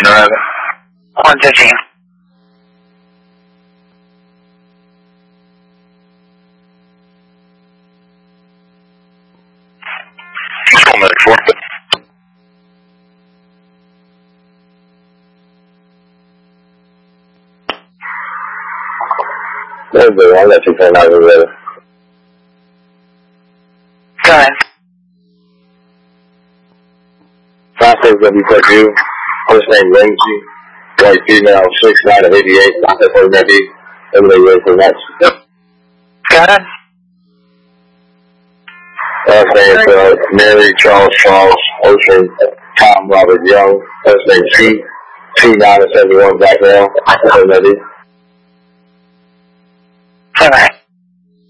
11. 115. Medic 4. There's the one that you came out of the Go ahead. process WPU, first name Lindsay, white female, 6'9" of 88, not that for maybe, everybody ready for next. Yep. Go ahead. Last name is Mary Charles Ocean, Tom Robert Young, first name C, 29 of 71 black male, not that for maybe.